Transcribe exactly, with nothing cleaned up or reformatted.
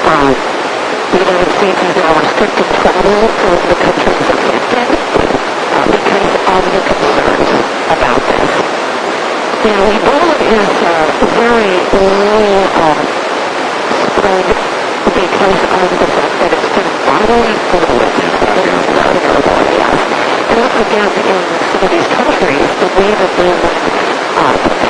Um, the United States is now restricting travel for the countries affected uh, because of the concerns about this. Now, Ebola is uh, very low uh, spread because of the fact that it's been widely fluid. It's not airborne, yes. And look again in some of these countries, the way that they uh,